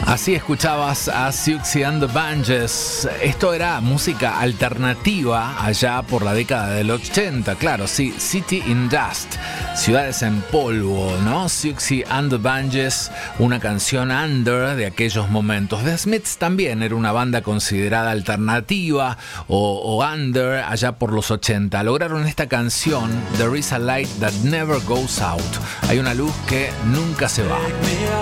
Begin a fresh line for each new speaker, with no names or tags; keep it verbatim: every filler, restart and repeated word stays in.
Así escuchabas a Siouxsie and the Banshees. Esto era música alternativa allá por la década del ochenta, claro, sí, City in Dust, ciudades en polvo, ¿no? Siouxsie and the Banshees, una canción under de aquellos momentos. The Smiths también era una banda considerada alternativa o, o under allá por los ochenta. Lograron esta canción, There is a light that never goes out. Hay una luz que nunca se va.